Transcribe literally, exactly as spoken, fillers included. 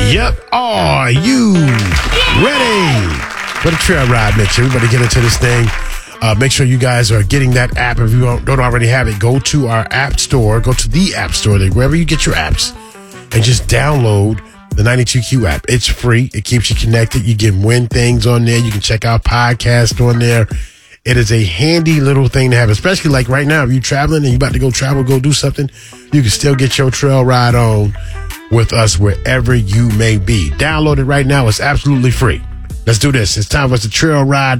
Yep. Are you ready for the trail ride, Mitch? Everybody get into this thing. Uh, make sure you guys are getting that app. If you don't, don't already have it, go to our app store. Go to the app store, wherever you get your apps, and just download the ninety-two Q app. It's free. It keeps you connected. You can win things on there. You can check out podcasts on there. It is a handy little thing to have, especially like right now, if you're traveling and you're about to go travel, go do something, you can still get your trail ride on with us wherever you may be. Download it right now. It's absolutely free. Let's do this. It's time for us to trail ride.